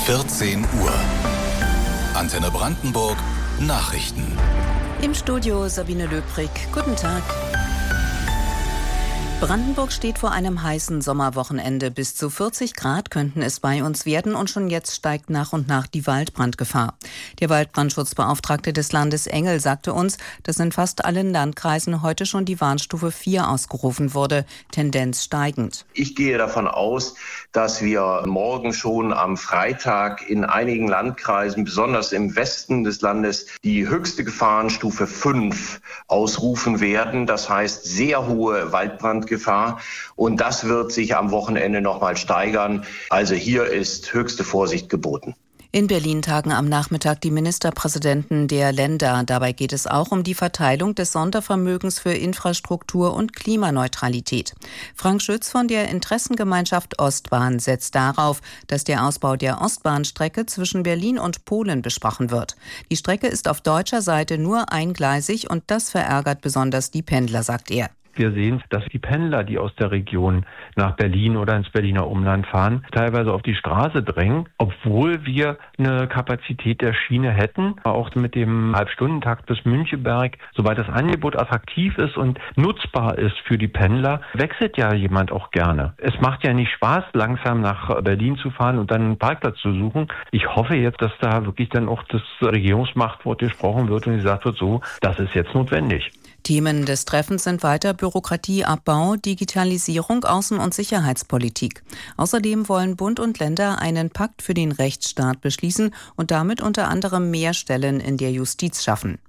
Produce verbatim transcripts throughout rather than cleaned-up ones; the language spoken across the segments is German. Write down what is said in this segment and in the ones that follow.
vierzehn Uhr. Antenne Brandenburg Nachrichten. Im Studio Sabine Löbrig. Guten Tag. Brandenburg steht vor einem heißen Sommerwochenende. Bis zu vierzig Grad könnten es bei uns werden und schon jetzt steigt nach und nach die Waldbrandgefahr. Der Waldbrandschutzbeauftragte des Landes Engel sagte uns, dass in fast allen Landkreisen heute schon die Warnstufe vier ausgerufen wurde, Tendenz steigend. Ich gehe davon aus, dass wir morgen schon am Freitag in einigen Landkreisen, besonders im Westen des Landes, die höchste Gefahrenstufe fünf ausrufen werden. Das heißt sehr hohe Waldbrandgefahr. Gefahr. Und das wird sich am Wochenende nochmal steigern. Also hier ist höchste Vorsicht geboten. In Berlin tagen am Nachmittag die Ministerpräsidenten der Länder. Dabei geht es auch um die Verteilung des Sondervermögens für Infrastruktur und Klimaneutralität. Frank Schütz von der Interessengemeinschaft Ostbahn setzt darauf, dass der Ausbau der Ostbahnstrecke zwischen Berlin und Polen besprochen wird. Die Strecke ist auf deutscher Seite nur eingleisig und das verärgert besonders die Pendler, sagt er. Wir sehen, dass die Pendler, die aus der Region nach Berlin oder ins Berliner Umland fahren, teilweise auf die Straße drängen, obwohl wir eine Kapazität der Schiene hätten. Auch mit dem Halbstundentakt bis Münchenberg, soweit das Angebot attraktiv ist und nutzbar ist für die Pendler, wechselt ja jemand auch gerne. Es macht ja nicht Spaß, langsam nach Berlin zu fahren und dann einen Parkplatz zu suchen. Ich hoffe jetzt, dass da wirklich dann auch das Regierungsmachtwort gesprochen wird und gesagt wird, so, das ist jetzt notwendig. Themen des Treffens sind weiter Bürokratieabbau, Digitalisierung, Außen- und Sicherheitspolitik. Außerdem wollen Bund und Länder einen Pakt für den Rechtsstaat beschließen und damit unter anderem mehr Stellen in der Justiz schaffen.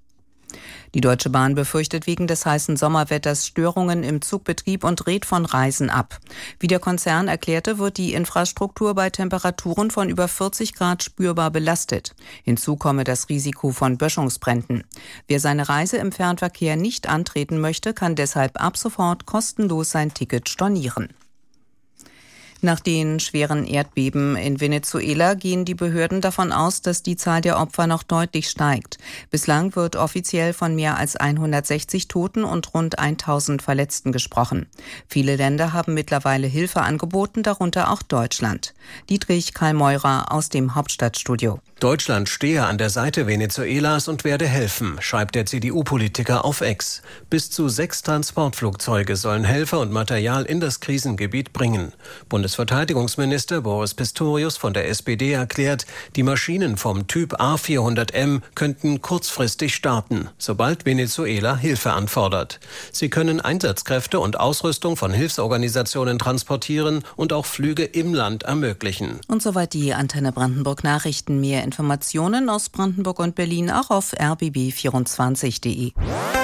Die Deutsche Bahn befürchtet wegen des heißen Sommerwetters Störungen im Zugbetrieb und rät von Reisen ab. Wie der Konzern erklärte, wird die Infrastruktur bei Temperaturen von über vierzig Grad spürbar belastet. Hinzu komme das Risiko von Böschungsbränden. Wer seine Reise im Fernverkehr nicht antreten möchte, kann deshalb ab sofort kostenlos sein Ticket stornieren. Nach den schweren Erdbeben in Venezuela gehen die Behörden davon aus, dass die Zahl der Opfer noch deutlich steigt. Bislang wird offiziell von mehr als hundertsechzig Toten und rund tausend Verletzten gesprochen. Viele Länder haben mittlerweile Hilfe angeboten, darunter auch Deutschland. Dietrich Karl-Meurer aus dem Hauptstadtstudio. Deutschland stehe an der Seite Venezuelas und werde helfen, schreibt der C D U-Politiker auf X. Bis zu sechs Transportflugzeuge sollen Helfer und Material in das Krisengebiet bringen. Bundesverteidigungsminister Boris Pistorius von der S P D erklärt, die Maschinen vom Typ A vierhundert M könnten kurzfristig starten, sobald Venezuela Hilfe anfordert. Sie können Einsatzkräfte und Ausrüstung von Hilfsorganisationen transportieren und auch Flüge im Land ermöglichen. Und soweit die Antenne Brandenburg Nachrichten. Mehr Informationen aus Brandenburg und Berlin auch auf r b b vierundzwanzig punkt d e.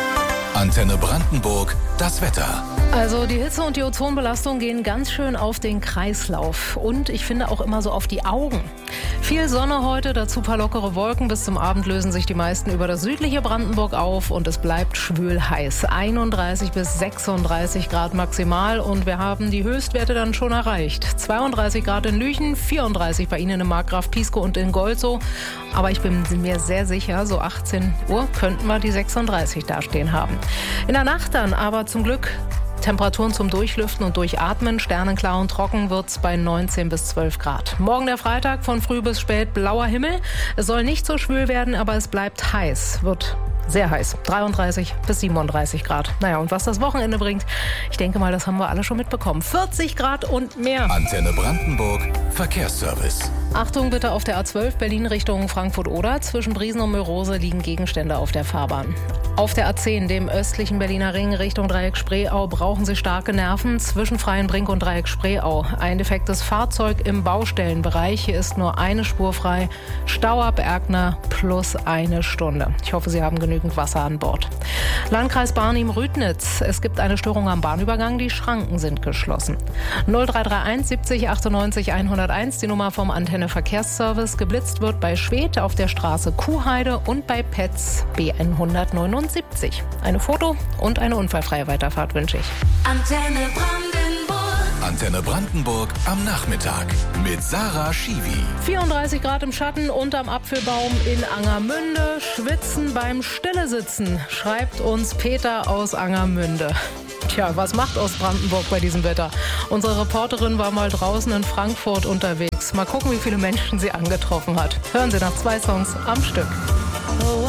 Antenne Brandenburg, das Wetter. Also die Hitze und die Ozonbelastung gehen ganz schön auf den Kreislauf und ich finde auch immer so auf die Augen. Viel Sonne heute, dazu paar lockere Wolken. Bis zum Abend lösen sich die meisten über das südliche Brandenburg auf und es bleibt schwül heiß. einunddreißig bis sechsunddreißig Grad maximal und wir haben die Höchstwerte dann schon erreicht. zweiunddreißig Grad in Lüchen, vierunddreißig bei Ihnen in Markgraf Pieskow und in Golzow. Aber ich bin mir sehr sicher, so achtzehn Uhr könnten wir die sechsunddreißig dastehen haben. In der Nacht dann aber zum Glück Temperaturen zum Durchlüften und Durchatmen. Sternenklar und trocken wird's bei neunzehn bis zwölf Grad. Morgen der Freitag von früh bis spät blauer Himmel. Es soll nicht so schwül werden, aber es bleibt heiß. Wird sehr heiß. dreiunddreißig bis siebenunddreißig Grad. Naja, und was das Wochenende bringt, ich denke mal, das haben wir alle schon mitbekommen. vierzig Grad und mehr. Antenne Brandenburg, Verkehrsservice. Achtung bitte auf der A zwölf Berlin Richtung Frankfurt-Oder. Zwischen Briesen und Mörose liegen Gegenstände auf der Fahrbahn. Auf der A zehn, dem östlichen Berliner Ring Richtung Dreieck Spreeau, brauchen Sie starke Nerven zwischen Freienbrink und Dreieck Spreeau. Ein defektes Fahrzeug im Baustellenbereich. Hier ist nur eine Spur frei. Stau ab Erkner plus eine Stunde. Ich hoffe, Sie haben genügend Wasser an Bord. Landkreis Barnim-Rüdnitz. Es gibt eine Störung am Bahnübergang. Die Schranken sind geschlossen. null drei drei eins siebzig achtundneunzig hunderteins, die Nummer vom Antenne Verkehrsservice. Geblitzt wird bei Schwedt auf der Straße Kuhheide und bei Petz B hundertneunundsiebzig. Eine Foto und eine unfallfreie Weiterfahrt wünsche ich. Antenne Brandenburg. Antenne Brandenburg am Nachmittag mit Sarah Schiwi. vierunddreißig Grad im Schatten unterm Apfelbaum in Angermünde. Schwitzen beim Stillesitzen, schreibt uns Peter aus Angermünde. Tja, was macht Ostbrandenburg bei diesem Wetter? Unsere Reporterin war mal draußen in Frankfurt unterwegs. Mal gucken, wie viele Menschen sie angetroffen hat. Hören Sie nach zwei Songs am Stück.